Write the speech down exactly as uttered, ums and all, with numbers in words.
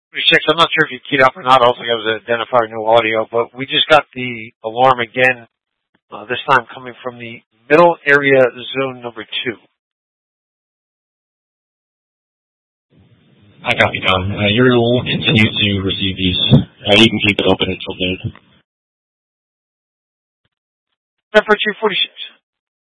Six, I'm not sure if you keyed up or not. I don't think I was identifying no audio, but we just got the alarm again, uh, this time coming from the middle area zone number two. I copy, Tom. Uh, you'll continue to receive these. Uh, you can keep it open until noon. Temperature forty-six.